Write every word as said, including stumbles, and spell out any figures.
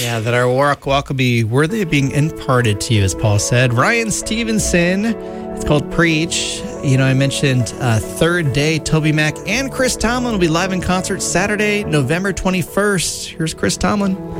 Yeah, that our walk, walk will be worthy of being imparted to you, as Paul said. Ryan Stevenson, it's called Preach. You know, I mentioned uh, Third Day, Toby Mac and Chris Tomlin will be live in concert Saturday, November twenty-first. Here's Chris Tomlin.